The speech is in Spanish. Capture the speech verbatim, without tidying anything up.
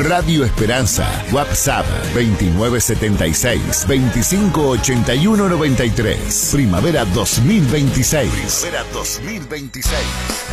Radio Esperanza. WhatsApp veintinueve setenta y seis, veinticinco ochenta y uno noventa y tres. Primavera dos mil veintiséis. Primavera dos mil veintiséis.